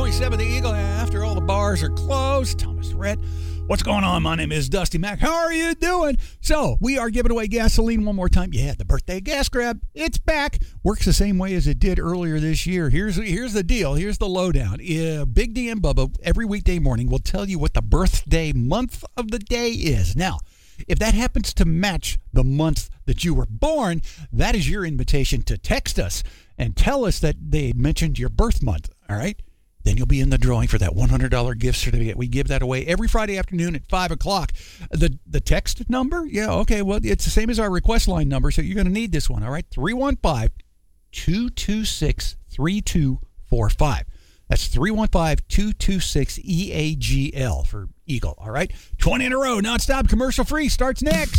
103.7 The Eagle. After all the bars are closed, Thomas Rhett. What's going on? My name is Dusty Mack. How are you doing? So, we are giving away gasoline one more time. Yeah, the birthday gas grab. It's back. Works the same way as it did earlier this year. Here's the deal. Here's the lowdown. Big D and Bubba, every weekday morning, will tell you what the birthday month of the day is. Now, if that happens to match the month that you were born, that is your invitation to text us and tell us that they mentioned your birth month, all right? Then you'll be in the drawing for that $100 gift certificate. We give that away every Friday afternoon at 5 o'clock. The text number? Yeah, okay, well, it's the same as our request line number, so you're going to need this one, all right? 315-226-3245. That's 315-226-EAGL for Eagle, all right? 20 in a row, nonstop, commercial free, starts next.